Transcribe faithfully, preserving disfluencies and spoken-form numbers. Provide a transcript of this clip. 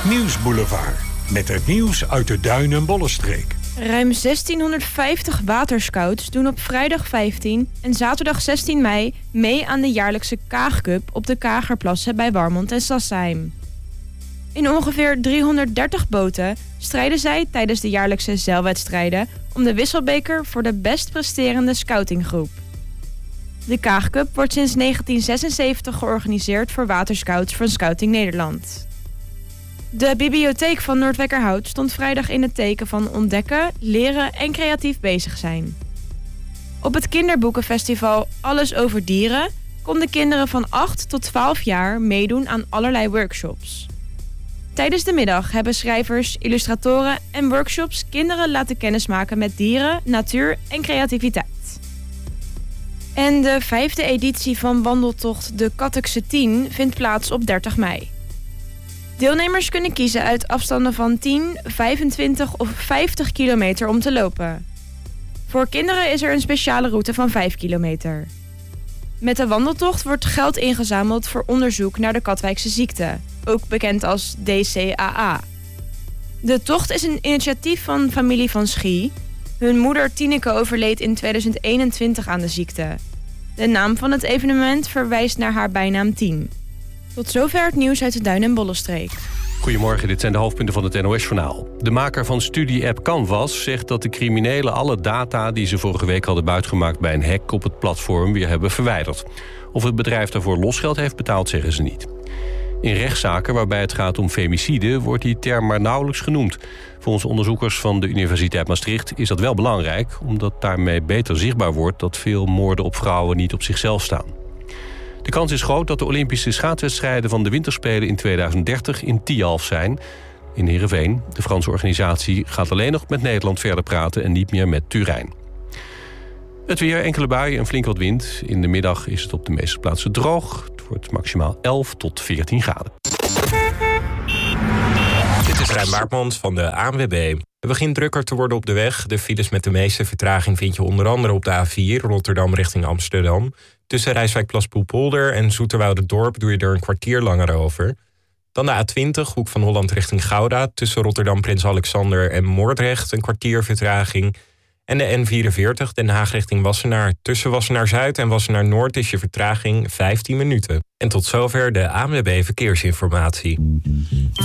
Nieuwsboulevard. Met het nieuws uit de Duin- en Bollenstreek. Ruim zestienhonderdvijftig waterscouts doen op vrijdag vijftien en zaterdag zestien mei mee aan de jaarlijkse Kaagcup op de Kagerplassen bij Warmond en Sassheim. In ongeveer driehonderddertig boten strijden zij tijdens de jaarlijkse zeilwedstrijden om de wisselbeker voor de best presterende scoutinggroep. De Kaagcup wordt sinds negentien zesenzeventig georganiseerd voor waterscouts van Scouting Nederland. De bibliotheek van Noordwekkerhout stond vrijdag in het teken van ontdekken, leren en creatief bezig zijn. Op het kinderboekenfestival Alles over Dieren konden kinderen van acht tot twaalf jaar meedoen aan allerlei workshops. Tijdens de middag hebben schrijvers, illustratoren en workshops kinderen laten kennismaken met dieren, natuur en creativiteit. En de vijfde editie van wandeltocht De Kattekse tien vindt plaats op dertig mei. Deelnemers kunnen kiezen uit afstanden van tien, vijfentwintig of vijftig kilometer om te lopen. Voor kinderen is er een speciale route van vijf kilometer. Met de wandeltocht wordt geld ingezameld voor onderzoek naar de Katwijkse ziekte, ook bekend als D C A A. De tocht is een initiatief van familie van Schie. Hun moeder Tineke overleed in tweeduizend eenentwintig aan de ziekte. De naam van het evenement verwijst naar haar bijnaam Tien. Tot zover het nieuws uit de Duin- en Bollenstreek. Goedemorgen, dit zijn de hoofdpunten van het N O S-journaal. De maker van studie-app Canvas zegt dat de criminelen alle data die ze vorige week hadden buitgemaakt bij een hack op het platform weer hebben verwijderd. Of het bedrijf daarvoor losgeld heeft betaald, zeggen ze niet. In rechtszaken waarbij het gaat om femicide wordt die term maar nauwelijks genoemd. Volgens onderzoekers van de Universiteit Maastricht is dat wel belangrijk, omdat daarmee beter zichtbaar wordt dat veel moorden op vrouwen niet op zichzelf staan. De kans is groot dat de Olympische schaatswedstrijden van de winterspelen in tweeduizend dertig in Tialf zijn. In Heerenveen. De Franse organisatie gaat alleen nog met Nederland verder praten en niet meer met Turijn. Het weer, enkele buien en flink wat wind. In de middag is het op de meeste plaatsen droog. Het wordt maximaal elf tot veertien graden. Dit is Rijn Baartmans van de A N W B. Het begint drukker te worden op de weg. De files met de meeste vertraging vind je onder andere op de A vier... Rotterdam richting Amsterdam. Tussen Rijswijk-Plaspoelpolder en Zoeterwoude-Dorp doe je er een kwartier langer over. Dan de A twintig, hoek van Holland richting Gouda. Tussen Rotterdam, Prins Alexander en Moordrecht een kwartier vertraging. En de N vierenveertig, Den Haag richting Wassenaar. Tussen Wassenaar-Zuid en Wassenaar-Noord is je vertraging vijftien minuten. En tot zover de A N W B Verkeersinformatie.